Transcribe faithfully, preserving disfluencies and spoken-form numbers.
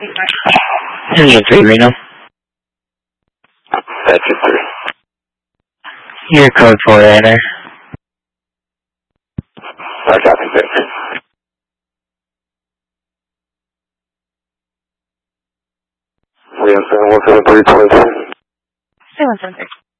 Engine three, Reno. Engine three. Your code for enter. I copy, Victor. Leon seven one seven three twenty-two. seven seven three.